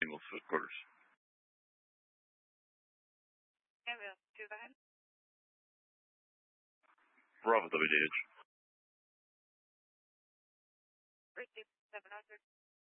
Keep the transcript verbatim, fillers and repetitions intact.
single quarters. Ambulance two, go ahead. Bravo W D H. Receive seven hundred.